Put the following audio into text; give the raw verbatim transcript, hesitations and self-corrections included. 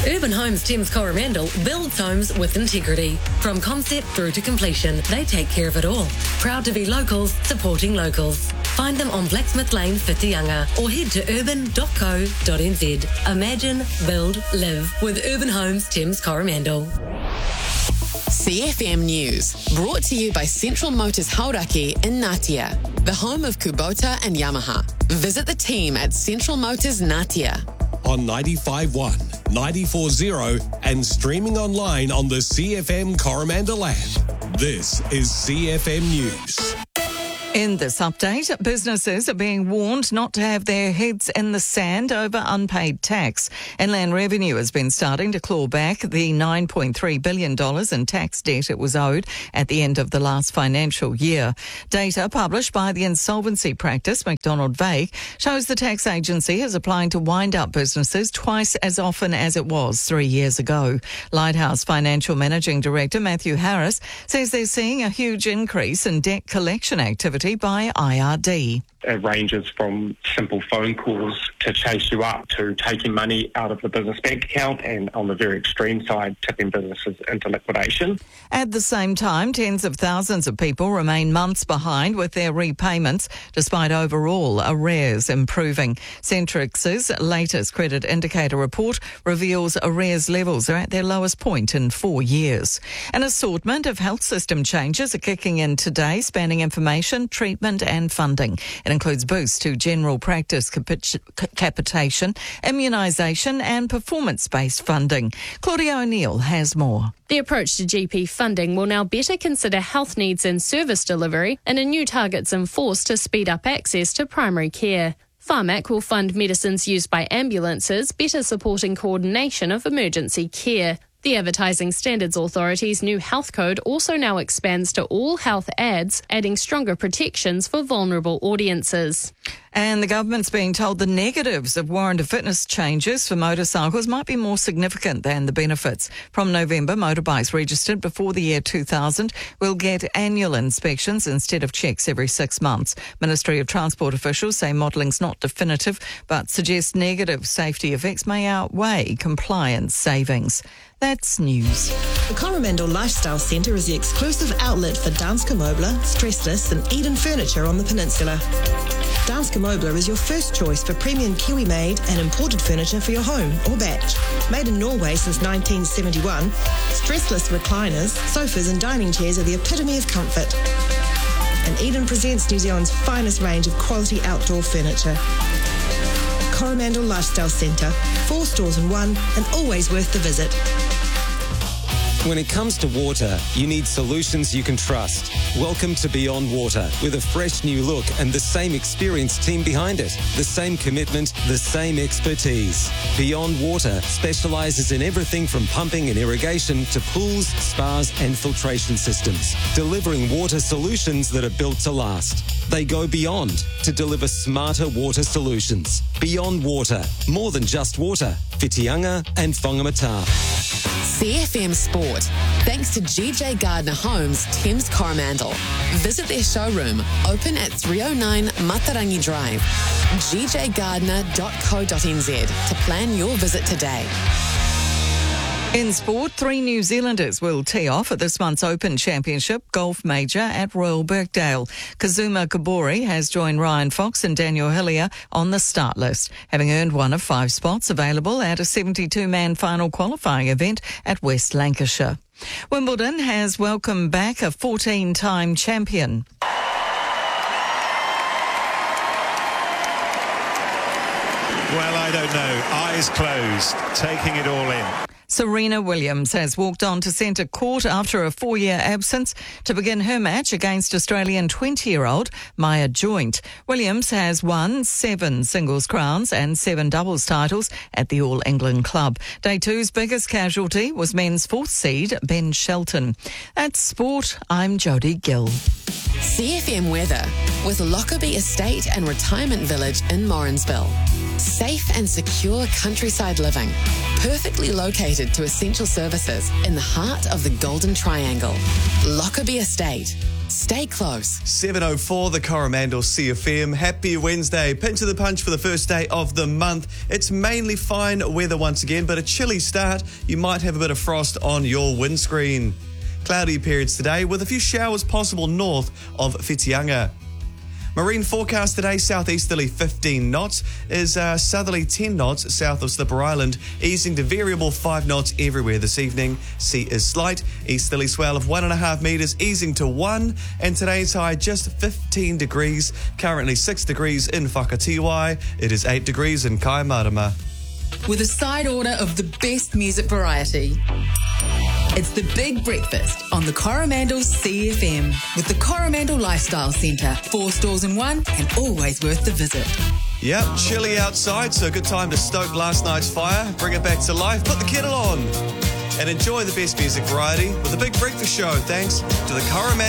Urban Homes Thames Coromandel builds homes with integrity. From concept through to completion, they take care of it all. Proud to be locals, supporting locals. Find them on Blacksmith Lane, Whitianga, or head to urban dot co dot n z. Imagine, build, live with Urban Homes Thames Coromandel. C F M News, brought to you by Central Motors Hauraki in Ngatea, the home of Kubota and Yamaha. Visit the team at Central Motors Ngatea. On ninety-five point one, ninety-four point zero and streaming online on the C F M Coromandel app. This is C F M News. In this update, businesses are being warned not to have their heads in the sand over unpaid tax. Inland Revenue has been starting to claw back the nine point three billion dollars in tax debt it was owed at the end of the last financial year. Data published by the insolvency practice McDonald Vague shows the tax agency is applying to wind up businesses twice as often as it was three years ago. Lighthouse Financial Managing Director Matthew Harris says they're seeing a huge increase in debt collection activity by I R D. It ranges from simple phone calls to chase you up to taking money out of the business bank account and, on the very extreme side, tipping businesses into liquidation. At the same time, tens of thousands of people remain months behind with their repayments, despite overall arrears improving. Centrix's latest credit indicator report reveals arrears levels are at their lowest point in four years. An assortment of health system changes are kicking in today, spanning information, treatment and funding. It includes boosts to general practice capic- capitation, immunisation and performance-based funding. Claudia O'Neill has more. The approach to G P funding will now better consider health needs and service delivery, and a new target's enforced to speed up access to primary care. Pharmac will fund medicines used by ambulances, better supporting coordination of emergency care. The Advertising Standards Authority's new health code also now expands to all health ads, adding stronger protections for vulnerable audiences. And the government's being told the negatives of warrant of fitness changes for motorcycles might be more significant than the benefits. From November, motorbikes registered before the year two thousand will get annual inspections instead of checks every six months. Ministry of Transport officials say modelling's not definitive, but suggest negative safety effects may outweigh compliance savings. That's news. The Coromandel Lifestyle Centre is the exclusive outlet for Danske Møbler, Stressless and Eden Furniture on the peninsula. Danske Møbler is your first choice for premium Kiwi-made and imported furniture for your home or batch. Made in Norway since nineteen seventy-one, stressless recliners, sofas and dining chairs are the epitome of comfort. And Eden presents New Zealand's finest range of quality outdoor furniture. Coromandel Lifestyle Centre, four stores in one and always worth the visit. When it comes to water, you need solutions you can trust. Welcome to Beyond Water, with a fresh new look and the same experienced team behind it. The same commitment, the same expertise. Beyond Water specialises in everything from pumping and irrigation to pools, spas and filtration systems, delivering water solutions that are built to last. They go beyond to deliver smarter water solutions. Beyond Water, more than just water. Whitianga and Whangamata. C F M Sport, thanks to G J Gardner Homes Thames Coromandel. Visit their showroom, open at three oh nine Matarangi Drive. g j gardner dot co dot n z to plan your visit today. In sport, three New Zealanders will tee off at this month's Open Championship Golf Major at Royal Birkdale. Kazuma Kobori has joined Ryan Fox and Daniel Hillier on the start list, having earned one of five spots available at a seventy-two man final qualifying event at West Lancashire. Wimbledon has welcomed back a fourteen-time champion. Well, I don't know. Eyes closed, taking it all in. Serena Williams has walked on to centre court after a four-year absence to begin her match against Australian twenty-year-old Maya Joint. Williams has won seven singles crowns and seven doubles titles at the All England club. Day two's biggest casualty was men's fourth seed Ben Shelton. That's sport. I'm Jodie Gill. C F M weather with Lockerbie Estate and Retirement Village in Morrinsville. Safe and secure countryside living. perfectly located to essential services in the heart of the Golden Triangle. Lockerbie Estate. Stay close. seven oh four, the Coromandel C F M. Happy Wednesday. Pinch of the punch for the first day of the month. It's mainly fine weather once again, but a chilly start. You might have a bit of frost on your windscreen. Cloudy periods today with a few showers possible north of Whitianga. Marine forecast today, southeasterly fifteen knots, is uh, southerly ten knots south of Slipper Island, easing to variable five knots everywhere this evening. Sea is slight, easterly swell of one and a half metres, easing to one, and today's high just fifteen degrees, currently six degrees in Whakatiwai. It is eight degrees in Kaimarama. With a side order of the best music variety. It's the Big Breakfast on the Coromandel C F M with the Coromandel Lifestyle Centre. Four stores in one and always worth the visit. Yep, chilly outside, so a good time to stoke last night's fire, bring it back to life, put the kettle on, and enjoy the best music variety with the Big Breakfast Show. Thanks to the Coromandel